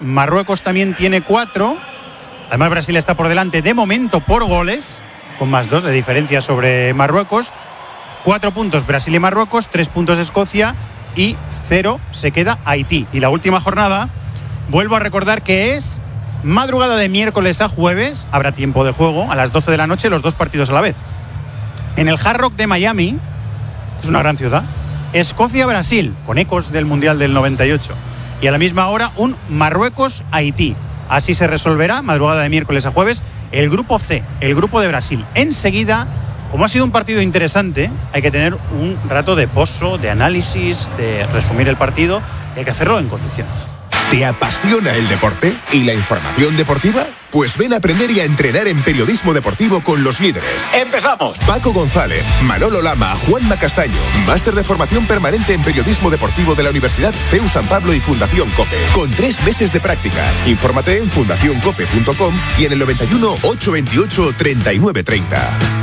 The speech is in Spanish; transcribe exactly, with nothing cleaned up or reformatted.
Marruecos también tiene cuatro. Además, Brasil está por delante de momento por goles, con más dos de diferencia sobre Marruecos. Cuatro puntos Brasil y Marruecos, tres puntos Escocia y cero se queda Haití. Y la última jornada, vuelvo a recordar que es madrugada de miércoles a jueves. Habrá tiempo de juego a las doce de la noche, los dos partidos a la vez. En el Hard Rock de Miami, es una gran ciudad, Escocia-Brasil, con ecos del Mundial del noventa y ocho. Y a la misma hora, un Marruecos-Haití. Así se resolverá, madrugada de miércoles a jueves, el grupo C, el grupo de Brasil. Enseguida, como ha sido un partido interesante, hay que tener un rato de pozo, de análisis, de resumir el partido, y hay que hacerlo en condiciones. ¿Te apasiona el deporte y la información deportiva? Pues ven a aprender y a entrenar en periodismo deportivo con los líderes. ¡Empezamos! Paco González, Manolo Lama, Juanma Castaño. Máster de formación permanente en periodismo deportivo de la Universidad C E U San Pablo y Fundación COPE. Con tres meses de prácticas. Infórmate en fundación cope punto com y en el noventa y uno, ochocientos veintiocho, treinta y nueve treinta.